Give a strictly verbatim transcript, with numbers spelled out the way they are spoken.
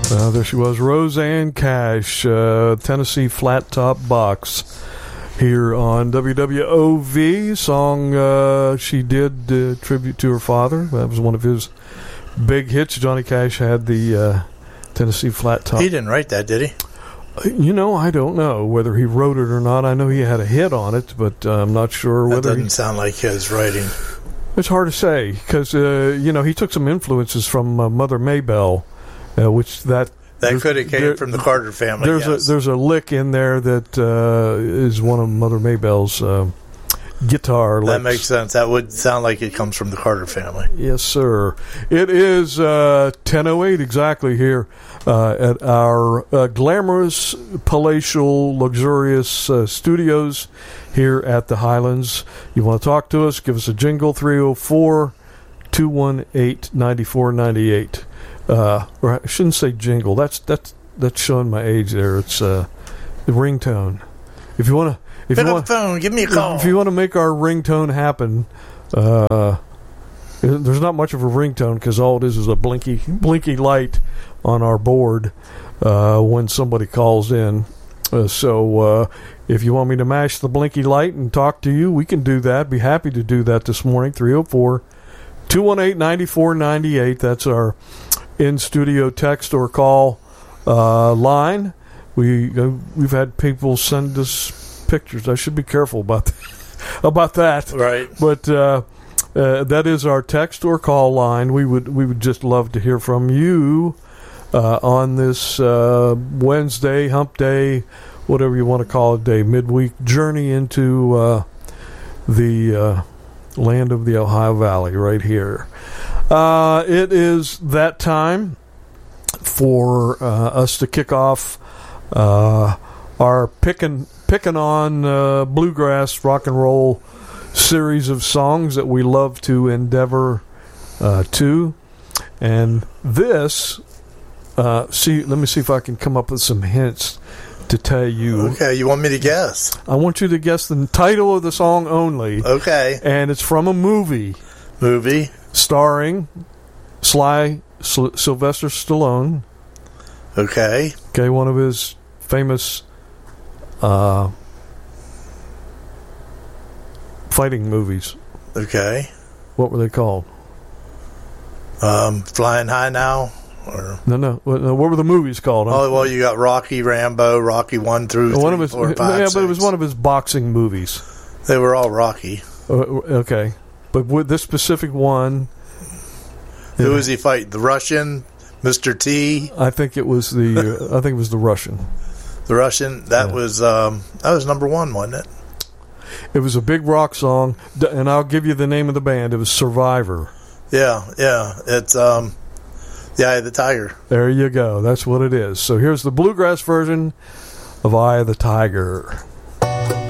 Uh, there she was, Rosanne Cash, uh, Tennessee Flat Top Box, here on W W O V. Song uh, she did uh, tribute to her father. That was one of his big hits. Johnny Cash had the uh, Tennessee Flat Top. He didn't write that, did he? You know, I don't know whether he wrote it or not. I know he had a hit on it, but uh, I'm not sure whether. That doesn't he... sound like his writing. It's hard to say because uh, you know, he took some influences from uh, Mother Maybelle. Uh, which that that could have came there, from the Carter family. There's yes. a there's a lick in there that uh, is one of Mother Maybelle's uh, guitar licks. That makes sense. That would sound like it comes from the Carter family. Yes, sir. It is uh, ten oh eight exactly here uh, at our uh, glamorous, palatial, luxurious uh, studios here at the Highlands. You want to talk to us? Give us a jingle, three oh four, two one eight, nine four nine eight. Uh, or I shouldn't say jingle. That's that's that's showing my age there. It's uh, the ringtone. If you want to, if Pick you up want, the phone, give me a call. If you want to make our ringtone happen, uh, there's not much of a ringtone because all it is is a blinky blinky light on our board uh, when somebody calls in. Uh, so uh, if you want me to mash the blinky light and talk to you, we can do that. Be happy to do that this morning. three oh four, two one eight, nine four nine eight. That's our in-studio text or call uh, line. We uh, we've had people send us pictures. I should be careful about that, about that. Right. But uh, uh, that is our text or call line. We would we would just love to hear from you uh, on this uh, Wednesday, Hump Day, whatever you want to call it, day midweek journey into uh, the uh, land of the Ohio Valley, right here. Uh, it is that time for uh, us to kick off uh, our pickin' pickin' on uh, bluegrass rock and roll series of songs that we love to endeavor uh, to. And this, uh, see, let me see if I can come up with some hints to tell you. Okay, you want me to guess? I want you to guess the title of the song only. Okay. And it's from a movie. Movie. Starring Sly Sil- Sylvester Stallone. Okay. Okay, one of his famous uh, fighting movies. Okay. What were they called? Um, Flying High Now? Or No, no. What, what were the movies called? Oh, well, you got Rocky, Rambo, Rocky one through one three, of his, four, five, yeah, six. but it was one of his boxing movies. They were all Rocky. Uh, okay, but with this specific one, who was he fighting? The Russian, Mister T. I think it was the. Uh, I think it was the Russian. The Russian. That yeah. was um, that was number one, wasn't it? It was a big rock song, and I'll give you the name of the band. It was Survivor. Yeah, yeah. It's um, the Eye of the Tiger. There you go. That's what it is. So here's the bluegrass version of Eye of the Tiger.